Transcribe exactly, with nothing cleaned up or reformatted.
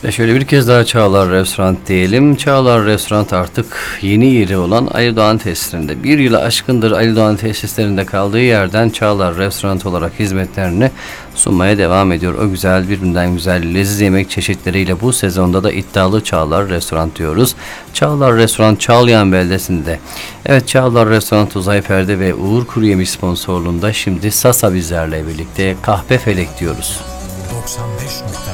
Ve şöyle bir kez daha Çağlar Restoran diyelim. Çağlar Restoran artık yeni yeri olan Ali Doğan tesislerinde. Bir yılı aşkındır Ali Doğan tesislerinde kaldığı yerden Çağlar Restoran olarak hizmetlerini sunmaya devam ediyor. O güzel, birbirinden güzel leziz yemek çeşitleriyle bu sezonda da iddialı Çağlar Restoran diyoruz. Çağlar Restoran Çağlayan beldesinde. Evet, Çağlar Restoran Uzay Perde ve Uğur Kuruyemiş sponsorluğunda şimdi Sasa bizlerle birlikte Kahpe Felek diyoruz. doksan beş nokta